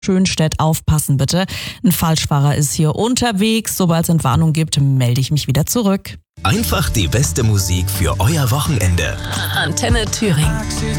Schönstedt, aufpassen bitte. Ein Falschfahrer ist hier unterwegs. Sobald es Entwarnung gibt, melde ich mich wieder zurück. Einfach die beste Musik für euer Wochenende. Antenne Thüringen.